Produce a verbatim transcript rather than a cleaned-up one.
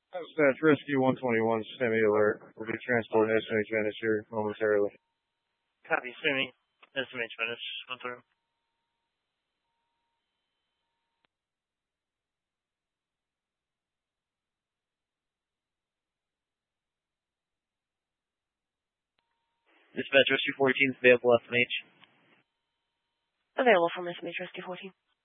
Dispatch Rescue one twenty-one, Semi alert. We'll be transporting S M H Venice here momentarily. Copy, Semi. S M H Venice, one through. Dispatch Rescue fourteen is available, S M H. Available from S M H Rescue fourteen.